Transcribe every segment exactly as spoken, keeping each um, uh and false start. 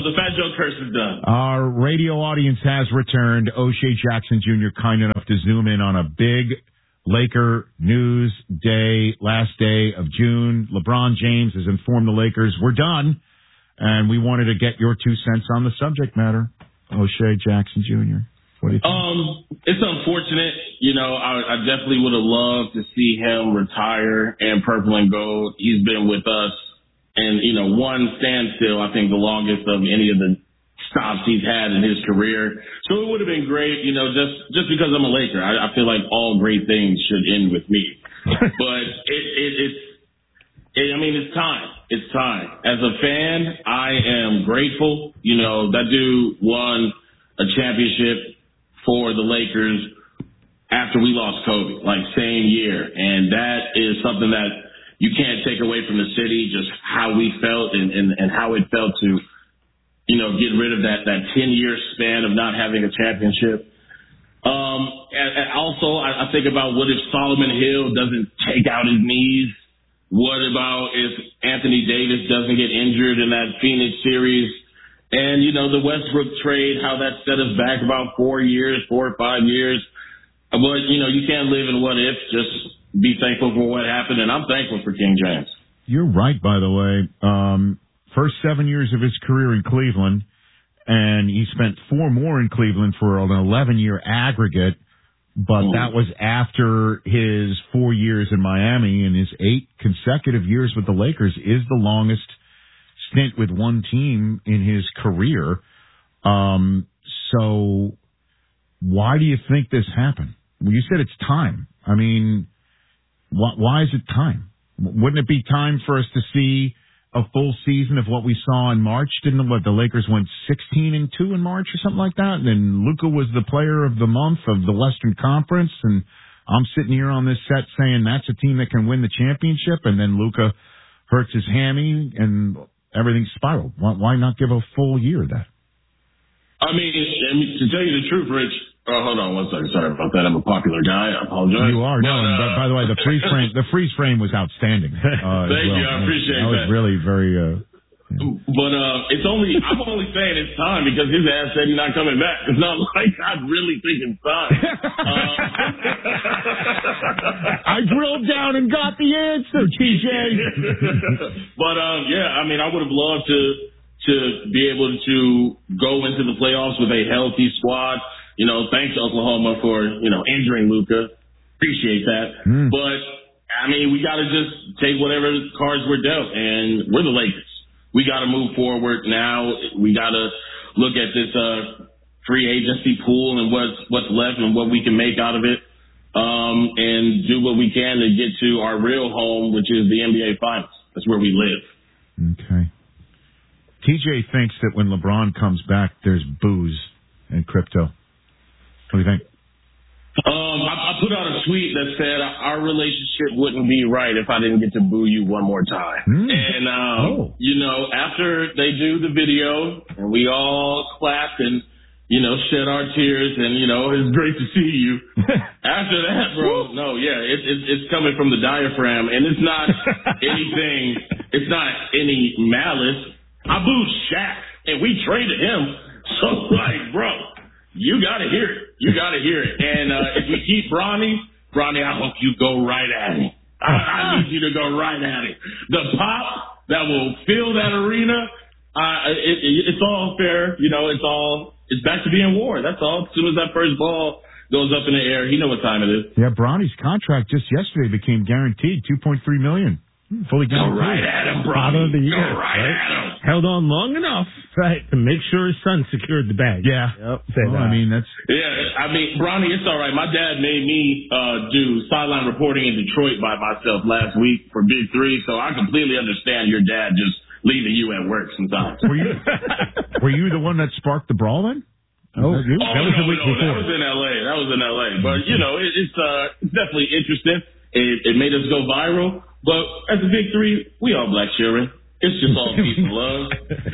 the Fat Joe curse is done. Our radio audience has returned. O'Shea Jackson Junior kind enough to zoom in on a big Laker news day, last day of June. LeBron James has informed the Lakers, we're done. And we wanted to get your two cents on the subject matter. O'Shea Jackson Junior What do you think? Um, it's unfortunate. You know, I, I definitely would have loved to see him retire in purple and gold. He's been with us. And, you know, one standstill, I think, the longest of any of the stops he's had in his career. So it would have been great, you know, just, just because I'm a Laker. I, I feel like all great things should end with me. But it, it, it's, it, I mean, it's time. It's time. As a fan, I am grateful. You know, that dude won a championship for the Lakers after we lost Kobe, like same year. And that is something that you can't take away from the city, just how we felt and, and, and how it felt to, you know, get rid of that, that ten-year span of not having a championship. Um, and, and also, I, I think about what if Solomon Hill doesn't take out his knees? What about if Anthony Davis doesn't get injured in that Phoenix series? And, you know, the Westbrook trade, how that set us back about four years, four or five years. But, you know, you can't live in what if, just be thankful for what happened, and I'm thankful for King James. You're right, by the way. Um, first seven years of his career in Cleveland, and he spent four more in Cleveland for an eleven-year aggregate, but mm. that was after his four years in Miami, and his eight consecutive years with the Lakers is the longest stint with one team in his career. Um, so why do you think this happened? Well, you said it's time. I mean, why, why is it time? Wouldn't it be time for us to see a full season of what we saw in March? Didn't what the Lakers went sixteen and two in March or something like that? And then Luka was the player of the month of the Western Conference, and I'm sitting here on this set saying that's a team that can win the championship, and then Luka hurts his hammy and everything spiraled. Why, why not give a full year of that? I mean, to tell you the truth, Rich. Oh, hold on one second. Sorry about that. I'm a popular guy. I apologize. You are. No, but, uh, and by the way, the freeze frame, the freeze frame was outstanding. Uh, Thank well. you. I appreciate that. That was really very. Uh, But uh, it's only I'm only saying it's time because his ass said he's not coming back. It's not like I really think it's time. Uh, I drilled down and got the answer, T J. But um, yeah, I mean, I would have loved to to be able to go into the playoffs with a healthy squad. You know, thanks Oklahoma for you know injuring Luka. Appreciate that. Mm. But I mean, we got to just take whatever cards we're dealt, and we're the Lakers. We got to move forward now. We got to look at this uh, free agency pool and what's what's left and what we can make out of it, um, and do what we can to get to our real home, which is the N B A Finals. That's where we live. Okay. T J thinks that when LeBron comes back, there's booze and crypto. What do you think? Um, I, I put out a tweet that said our relationship wouldn't be right if I didn't get to boo you one more time. Mm. And, um, oh. you know, after they do the video and we all clap and, you know, shed our tears and, you know, it's great to see you. After that, bro, no, yeah, it, it, it's coming from the diaphragm and it's not anything, it's not any malice. I booed Shaq and we traded him. So, like, bro. You gotta hear it. You gotta hear it. And uh, if we keep Bronny, Bronny, I hope you go right at him. I, I need you to go right at him. The pop that will fill that arena, uh, it, it, it's all fair. You know, it's all, it's back to being war. That's all. As soon as that first ball goes up in the air, you know what time it is. Yeah, Bronny's contract just yesterday became guaranteed, two point three million dollars. Fully guaranteed. Go right at him, Bronny. Of the year, go right, right at him. Held on long enough, right, to make sure his son secured the bag. Yeah. Yep. Well, I mean, that's... Yeah, I mean, Bronny, it's all right. My dad made me uh, do sideline reporting in Detroit by myself last week for Big Three, so I completely understand your dad just leaving you at work sometimes. Were you, were you the one that sparked the brawl then? Oh, that, you? oh that was no, the week no, before. That was in L A. That was in L A. But, you know, it, it's, uh, it's definitely interesting. It, it made us go viral. But as a Big Three, we all black children. It's just all peace and love.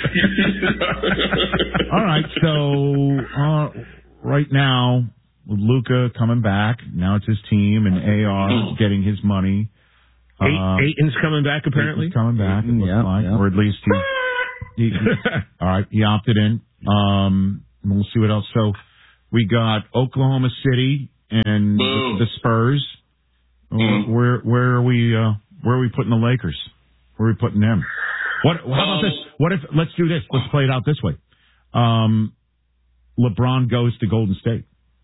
All right, so uh, right now, with Luka coming back, now it's his team, and A R getting his money. Uh, Aiton's coming back, apparently. Aiton's coming back, it looks yeah, like, yeah. or at least he's, He, he, all right, he opted in. Um, we'll see what else. So we got Oklahoma City and the, the Spurs. Mm. Where where are we? Uh, where are we putting the Lakers? Where are we putting them? What? How about um, this? What if? Let's do this. Let's play it out this way. Um, LeBron goes to Golden State.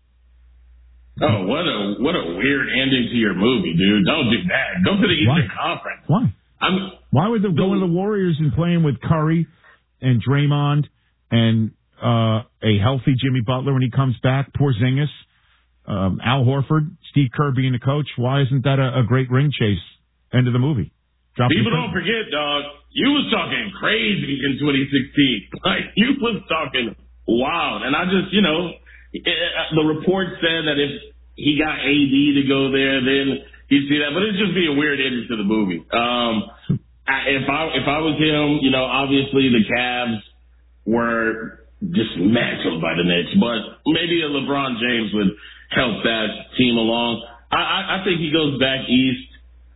Oh, what a what a weird ending to your movie, dude! Don't do that. Go to the Eastern Conference. Why? I'm, Why would they go to the Warriors and playing with Curry and Draymond and uh, a healthy Jimmy Butler when he comes back? Porzingis, um, Al Horford, Steve Kerr being the coach. Why isn't that a, a great ring chase? End of the movie. Drop People don't forget, dog. You was talking crazy in twenty sixteen. Like you was talking wild, and I just, you know. The report said that if he got A D to go there, then he'd see that. But it'd just be a weird ending to the movie. Um, if I if I was him, you know, obviously the Cavs were dismantled by the Knicks, but maybe a LeBron James would help that team along. I, I, I think he goes back east.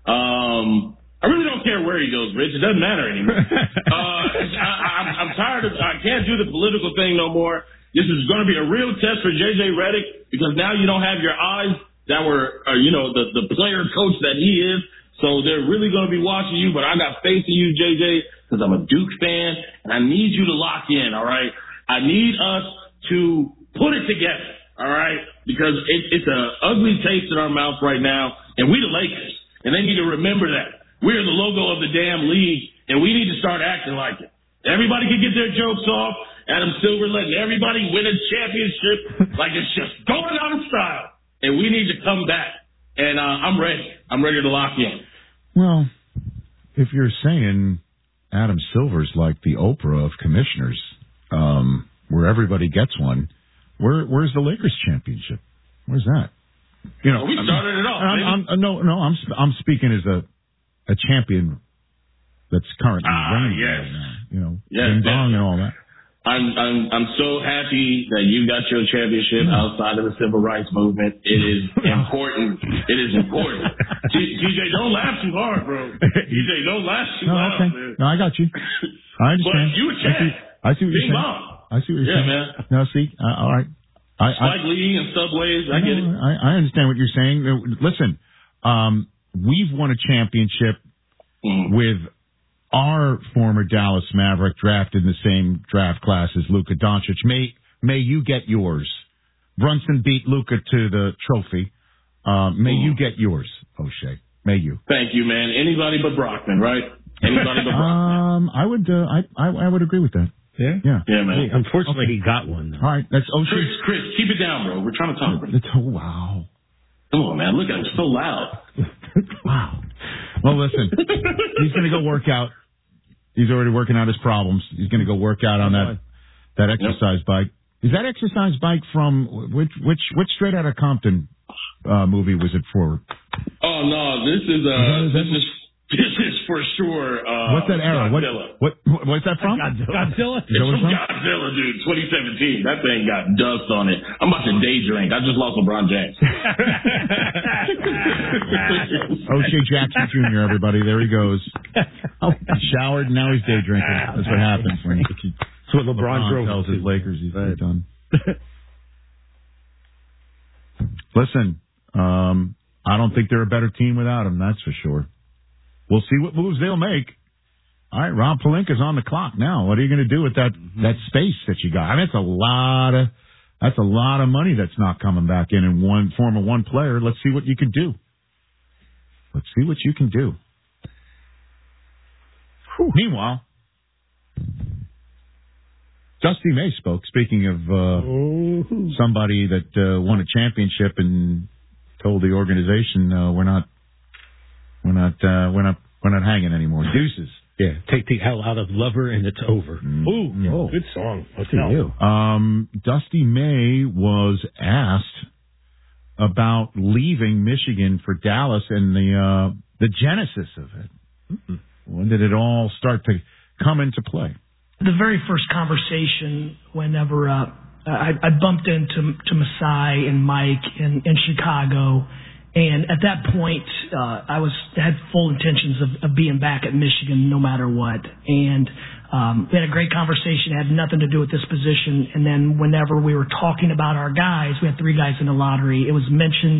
Um, I really don't care where he goes, Rich. It doesn't matter anymore. uh, I, I, I'm tired of. I can't do the political thing no more. This is going to be a real test for J J Redick because now you don't have your eyes that were, uh, you know, the, the player coach that he is. So they're really going to be watching you. But I got faith in you, J J, because I'm a Duke fan, and I need you to lock in, all right? I need us to put it together, all right? Because it, it's an ugly taste in our mouth right now, and we the Lakers, and they need to remember that. We're the logo of the damn league, and we need to start acting like it. Everybody can get their jokes off. Adam Silver letting everybody win a championship like it's just going out of style. And we need to come back. And uh, I'm ready. I'm ready to lock in. Well, if you're saying Adam Silver's like the Oprah of commissioners, um, where everybody gets one, where where's the Lakers championship? Where's that? You know, well, we started I'm, it off. I'm, I'm, no, no, I'm I'm speaking as a a champion that's currently ah, reigning yes. right now. You know, yes, ding dong and all that. I'm I'm I'm so happy that you got your championship outside of the civil rights movement. It is important. It is important. T J, don't laugh too hard, bro. T J, don't laugh too no, loud, okay. man. No, I got you. I understand. But you a champ. I see, I see what you're Bing saying. bong. I see what you're yeah, saying. man. No, see, uh, all right. I, Spike I, Lee and Subways. I, I get it. I, I understand what you're saying. Listen, um, we've won a championship mm. with our former Dallas Maverick drafted in the same draft class as Luka Doncic. May may you get yours. Brunson beat Luka to the trophy. Uh, may mm. you get yours, O'Shea. May you. Thank you, man. Anybody but Brockman, right? Anybody but Brockman. Um, I would, uh, I, I, I would agree with that. Yeah, yeah, yeah, man. Hey, unfortunately, okay. he got one. All right, that's O'Shea. Chris, Chris, keep it down, bro. We're trying to talk. It's, oh, wow. Come on, man. Look at him, so loud. Wow. Well, listen, he's going to go work out. He's already working out his problems. He's going to go work out on that that exercise yep. bike. Is that exercise bike from which which which Straight Outta Compton uh, movie was it for? Oh no, this is uh is this is this is for sure. Uh, what's that era? What, what what's that from? Godzilla. Godzilla. It's from Godzilla, dude. twenty seventeen. That thing got dust on it. I'm about to day drink. I just lost LeBron James. O'Shea Jackson Junior Everybody, there he goes. He showered and now he's day drinking. That's what happens when That's what LeBron, LeBron tells his Lakers he's right. done. Listen, um, I don't think they're a better team without him. That's for sure. We'll see what moves they'll make. All right, Rob Pelinka's on the clock now. What are you going to do with that mm-hmm. that space that you got? I mean, that's a lot of that's a lot of money that's not coming back in in one form of one player. Let's see what you can do. Let's see what you can do. Whew. Meanwhile, Dusty May spoke. Speaking of uh, oh. somebody that uh, won a championship and told the organization, uh, "We're not, we're not, uh, we're not, we're not hanging anymore." Deuces. Yeah, take the L out of Lover and it's over. Mm. Ooh, yeah. oh, good song. What's it you? Um, Dusty May was asked about leaving Michigan for Dallas and the uh, the genesis of it. Mm-hmm. When did it all start to come into play? The very first conversation, whenever uh, I, I bumped into to Masai and Mike in, in Chicago, And at that point, uh, I was had full intentions of, of being back at Michigan no matter what. And um, we had a great conversation. It had nothing to do with this position. And then whenever we were talking about our guys, we had three guys in the lottery. It was mentioned